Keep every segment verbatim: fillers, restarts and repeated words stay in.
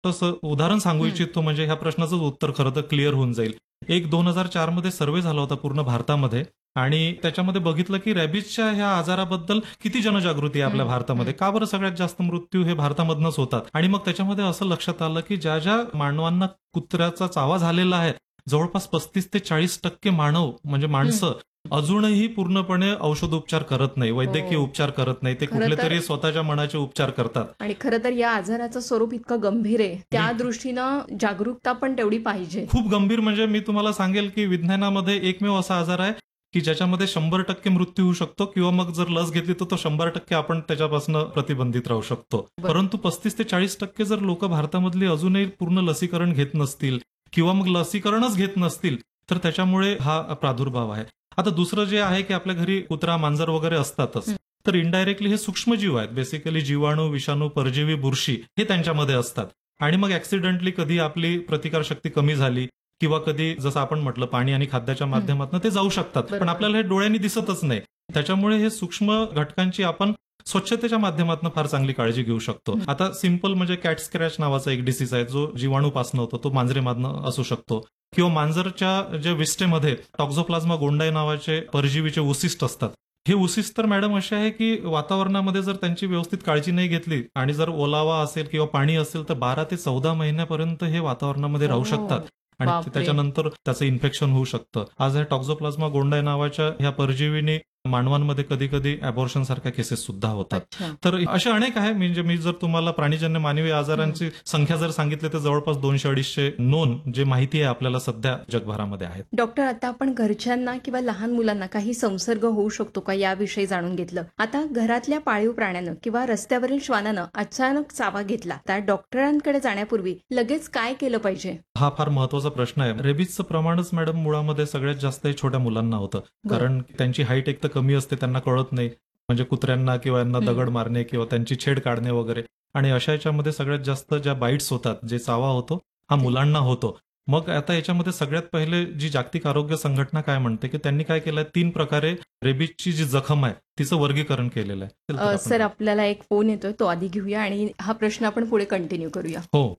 तसं उदाहरण सांगू हं. इच्छितो, म्हणजे ह्या प्रश्नाचं उत्तर खरं तर क्लिअर होऊन जाईल. एक दोन हजार चार मध्ये सर्व्हे झाला होता पूर्ण भारतामध्ये आणि त्याच्यामध्ये बघितलं की रॅबिजच्या ह्या आजाराबद्दल किती जनजागृती आहे आपल्या हं, भारतामध्ये, हं. का बरं सगळ्यात जास्त मृत्यू हे भारतामधनच होतात. आणि मग त्याच्यामध्ये असं लक्षात आलं की ज्या ज्या मानवांना कुत्र्याचा चावा झालेला आहे, जवळपास पस्तीस ते चाळीस टक्के मानव म्हणजे हं. माणसं अजूनही पूर्णपणे औषधोपचार करत नाही, वैद्यकीय हो. उपचार करत नाही. ते खरं कुठले तर तरी स्वतःच्या मनाचे उपचार करतात. आणि खरं तर या आजाराचं स्वरूप इतकं गंभीर आहे, त्या बिलकुल. दृष्टीनं जागरूकता पण तेवढी पाहिजे. खूप गंभीर, म्हणजे मी तुम्हाला सांगेल की विज्ञानामध्ये एकमेव असा आजार आहे की ज्याच्यामध्ये शंभर टक्के मृत्यू होऊ शकतो किंवा मग जर लस घेतली तर तो शंभर टक्के आपण त्याच्यापासून प्रतिबंधित राहू शकतो. बरं. परंतु पस्तीस ते चाळीस टक्के जर लोक भारतामधली अजूनही पूर्ण लसीकरण घेत नसतील किंवा मग लसीकरणच घेत नसतील तर त्याच्यामुळे हा प्रादुर्भाव आहे. आता दुसरं जे आहे की आपल्या घरी कुत्रा मांजर वगैरे असतातच, हं. तर इनडायरेक्टली हे सूक्ष्मजीव आहेत. बेसिकली जीवाणू, विषाणू, परजीवी, बुरशी हे त्यांच्यामध्ये असतात. आणि मग ऍक्सिडेंटली कधी आपली प्रतिकारशक्ती कमी झाली किंवा कधी जसं आपण म्हटलं पाणी आणि खाद्याच्या हं. माध्यमातून ते जाऊ शकतात, पण बरोबर. आपल्याला हे डोळ्यांनी दिसतच नाही. त्याच्यामुळे हे सूक्ष्म घटकांची आपण स्वच्छतेच्या माध्यमातून फार चांगली काळजी घेऊ शकतो. हं. आता सिंपल म्हणजे कॅट स्क्रॅच नावाचा एक डिसीज आहे जो जीवाणूपासून होतो, तो मांजरेमधनं असू शकतो. किंवा मांजरच्या ज्या विष्ठेमध्ये टॉक्झोप्लाझ्मा गोंडाई नावाचे परजीवीचे उसिस्ट असतात. हे उसिस्ट तर मॅडम असे आहे की वातावरणामध्ये जर त्यांची व्यवस्थित काळजी नाही घेतली आणि जर ओलावा असेल किंवा पाणी असेल तर बारा ते चौदा महिन्यापर्यंत हे वातावरणामध्ये राहू शकतात हो. आणि बापरे. त्याच्यानंतर त्याचं इन्फेक्शन होऊ शकतं. आज हे टॉक्झोप्लाझ्मा गोंडाई नावाच्या ह्या परजीवीने मानवांमध्ये कधी कधी अबॉर्शन सारख्या केसेस सुद्धा होतात. अच्छा. तर असे अनेक आहे, म्हणजे मी जर तुम्हाला प्राणीजन्य मानवी हं. आजारांची संख्या जर सांगितली तर जवळपास दोनशे अडीचशे नोंद जे माहिती आहे आपल्याला सध्या जगभरामध्ये आहेत. डॉक्टर, आता आपण घरच्यांना किंवा लहान मुलांना काही संसर्ग होऊ शकतो का याविषयी जाणून घेतलं. आता घरातल्या पाळीव प्राण्यानं किंवा रस्त्यावरील श्वानानं अचानक चावा घेतला तर डॉक्टरांकडे जाण्यापूर्वी लगेच काय केलं पाहिजे? हा फार महत्वाचा प्रश्न आहे. रेबीजचं प्रमाणच मॅडम मुळामध्ये सगळ्यात जास्त हे छोट्या मुलांना होतं, बरं. कारण त्यांची हाईट एक तर कमी असते, त्यांना कळत नाही, म्हणजे कुत्र्यांना किंवा यांना हं. दगड मारणे किंवा त्यांची छेड काढणे वगैरे. आणि अशा याच्यामध्ये सगळ्यात जास्त ज्या बाईट्स होतात, जे चावा होतो, हा ते- मुलांना होतो. मग आता याच्यामध्ये सगळ्यात पहिले जी जागतिक आरोग्य संघटना काय म्हणते की त्यांनी काय केलंय, तीन प्रकारे रेबीजची जी जखम आहे तिचं वर्गीकरण केलेलं आहे. तर अ, आपण- सर, आपल्याला एक फोन येतोय, तो आधी घेऊया आणि हा प्रश्न आपण पुढे कंटिन्यू करूया. हो.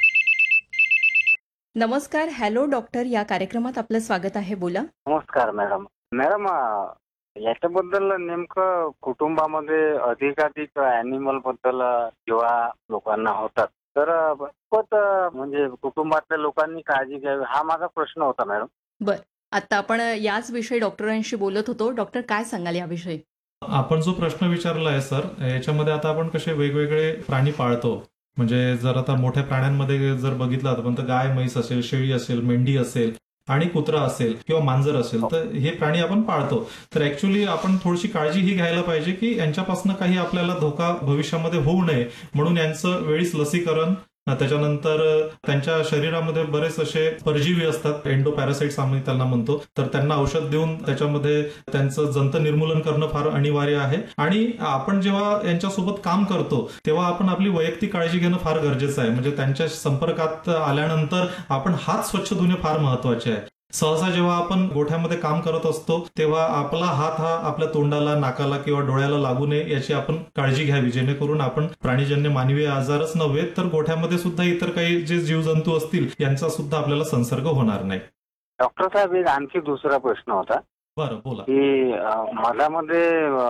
नमस्कार, हॅलो डॉक्टर या कार्यक्रमात आपलं स्वागत आहे, बोला. नमस्कार मॅडम. मॅडम अ, याच्याबद्दल नेमकं कुटुंबामध्ये अधिकाधिक ॲनिमल बद्दल अ, जेव्हा लोकांना होतात तर अ, कितपत अ, म्हणजे कुटुंबातल्या लोकांनी काळजी घ्यावी हा माझा प्रश्न होता मॅडम. बर, आता आपण याच विषयी डॉक्टरांशी बोलत होतो. डॉक्टर, काय सांगाल याविषयी? आपण जो प्रश्न विचारला आहे सर, याच्यामध्ये आता आपण कसे वेगवेगळे प्राणी पाळतो, म्हणजे जर आता मोठ्या प्राण्यांमध्ये जर बघितलं आपण तर गाय, म्हैस असेल, शेळी असेल, मेंढी असेल आणि कुत्रा असेल किंवा मांजर असेल, तर हे प्राणी आपण पाळतो. तर ऍक्च्युली आपण थोडीशी काळजी ही घ्यायला पाहिजे की यांच्यापासून काही आपल्याला धोका भविष्यामध्ये होऊ नये, म्हणून यांचं वेळीच लसीकरण, त्याच्यानंतर त्यांच्या शरीरामध्ये बरेच असे परजीवी असतात, एंडोपॅरासाइट्स आम्ही त्यांना म्हणतो, तर त्यांना औषध देऊन त्याच्यामध्ये त्यांचं जंत निर्मूलन करणं फार अनिवार्य आहे. आणि आपण जेव्हा यांच्यासोबत काम करतो तेव्हा आपण आपली वैयक्तिक काळजी घेणं फार गरजेचं आहे. म्हणजे त्यांच्या संपर्कात आल्यानंतर आपण हात स्वच्छ धुणे फार महत्वाचे आहे. सहसा जेव्हा आपण गोठ्यामध्ये काम करत असतो तेव्हा आपला हात हा आपल्या तोंडाला, नाकाला किंवा डोळ्याला लागू नये याची आपण काळजी घ्यावी, जेणेकरून आपण प्राणीजन्य मानवी आजारच नव्हे तर गोठ्यामध्ये सुद्धा इतर काही जे जीवजंतू असतील यांचा सुद्धा आपल्याला संसर्ग होणार नाही. डॉक्टर साहेब, एक आणखी दुसरा प्रश्न होता बरं, बोला. की अ, मधामध्ये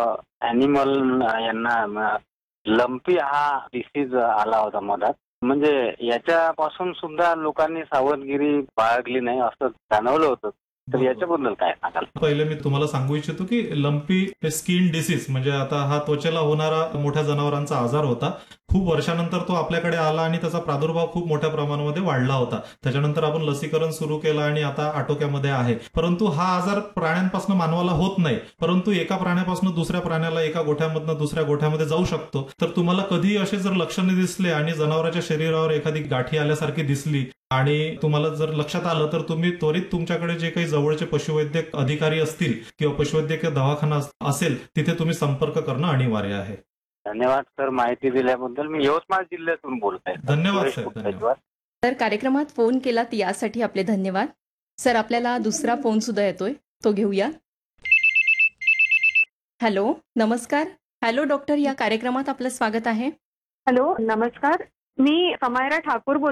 ॲनिमल यांना लंपी हा डिसीज आला होता मधात, म्हणजे याच्यापासून सुद्धा लोकांनी सावधगिरी बाळगली नाही असं जाणवलं होतं, तर बरोबर. याच्याबद्दल काय सांगाल? पहिले मी तुम्हाला सांगू इच्छितो की लंपी स्किन डिसीज म्हणजे आता हा त्वचेला होणारा मोठ्या जनावरांचा आजार होता. खूप वर्षानंतर तो आपल्याकडे आला आणि त्याचा प्रादुर्भाव खूप मोठ्या प्रमाणामध्ये वाढला होता. त्याच्यानंतर आपण लसीकरण सुरू केलं आणि आता आटोक्यामध्ये आहे. परंतु हा आजार प्राण्यांपासून मानवाला होत नाही, परंतु एका प्राण्यापासून दुसऱ्या प्राण्याला, एका गोठ्यामधनं दुसऱ्या गोठ्यामध्ये जाऊ शकतो. तर तुम्हाला कधी असे जर लक्षणे दिसले आणि जनावरांच्या शरीरावर एखादी गाठी आल्यासारखी दिसली आणि तुम्हाला जर लक्षात आलं तर तुम्ही त्वरित तुमच्याकडे जे काही जवळचे पशुवैद्यक अधिकारी असतील किंवा पशुवैद्यकीय दवाखाना असेल तिथे तुम्ही संपर्क करणं अनिवार्य आहे. धन्यवाद सर, माहिती दिल्याबद्दल. मी यवतमाळ जिल्ह्यातून बोलतोय. धन्यवाद साहेब, धन्यवाद. तर कार्यक्रमात फोन केलात यासाठी आपले धन्यवाद. सर, आपल्याला दुसरा फोन सुद्धा येतोय, तो घेऊया. हॅलो, नमस्कार, हॅलो डॉक्टर या कार्यक्रमात आपलं स्वागत आहे. हॅलो, नमस्कार. मी समायरा ठाकूर बोल